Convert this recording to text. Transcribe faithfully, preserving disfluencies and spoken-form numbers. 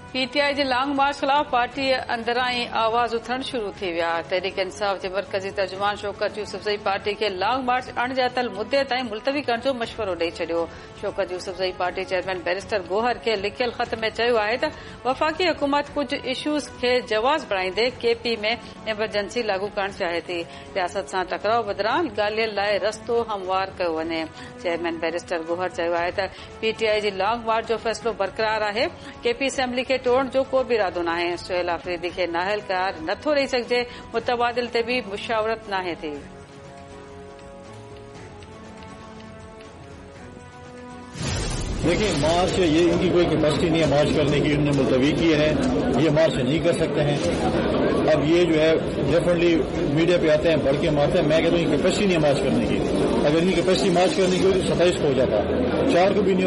PTI जे long मार्च खिलाफ party अंदरां आवाज उथण शुरू थी विया। तहरीक इंसाफ जे मरकज़ी तर्जुमान शौकत यूसुफज़ई पार्टी खे लॉन्ग मार्च अणॼातल मुद्दे ताईं मुलतवी करण जो मशवरो ॾेई छॾियो। Shaukat Yousafzai party chairman barrister Gohar खे लिखियल ख़त में चयो आहे त वफ़ाक़ी हुकूमत कुझु इशूज़ खे जवाज़ बणाईंदे केपी में इमरजेंसी लागू करणु चाहे थी। रियासत सां टकराव बदिरां ॻाल्हियुनि लाइ रस्तो हमवार कयो वञे। चेयरमैन बैरिस्टर गोहर चयो आहे त पीटीआई जी लॉन्ग मार्च जो फ़ैसिलो बरक़रार आहे। केपी असेंबली खे तोड़ण जो को बि इरादो नाहे। सुहेल आफ़रीदी खे नाहिल करार नथो रही सघिजे। मुतबादिल ते बि मुशावरत नाहे थी। देखिए, मार्च ये इनकी कोई कैपेसिटी नहीं है मार्च करने की। उन्होंने मुलतवी किए हैं, ये मार्च नहीं कर सकते हैं। अब ये जो है डेफिनेटली मीडिया पे आते हैं, बढ़ के मारते हैं। मैं कहता हूँ कैपेसिटी नहीं है मार्च करने की। अगर इनकी कैपेसिटी मार्च करने की होती तो सत्ताईस को हो जाता, चार को भी नहीं